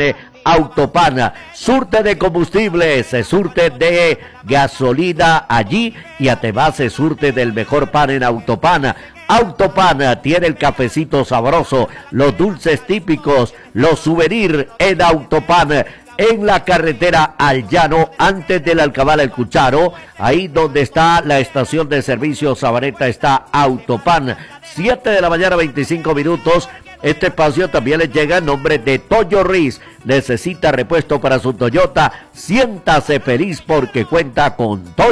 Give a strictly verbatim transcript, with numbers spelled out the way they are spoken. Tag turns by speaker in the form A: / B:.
A: tiene Autopan. Surte de combustible, se surte de gasolina allí y además se surte del mejor pan en Autopan. Autopan tiene el cafecito sabroso, los dulces típicos, los souvenirs en Autopan. En la carretera al llano, antes del Alcabal El Cucharo, ahí donde está la estación de servicio Sabaneta, está Autopan. siete de la mañana, veinticinco minutos. Este espacio también les llega en nombre de Toyo Riz. Necesita repuesto para su Toyota. Siéntase feliz porque cuenta con Toyo.